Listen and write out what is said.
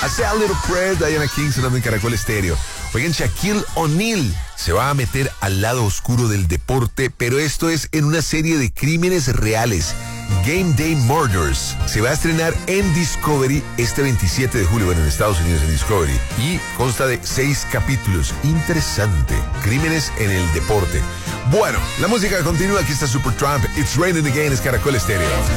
A Say a Little Prayer, Diana King sonando en Caracol Estéreo. Oigan, Shaquille O'Neal se va a meter al lado oscuro del deporte, pero esto es en una serie de crímenes reales. Game Day Murders se va a estrenar en Discovery este 27 de julio, bueno, en Estados Unidos en Discovery, y consta de 6 capítulos. Interesante. Crímenes en el deporte. Bueno, la música continúa. Aquí está Supertramp. It's Raining Again, es Caracol Estéreo.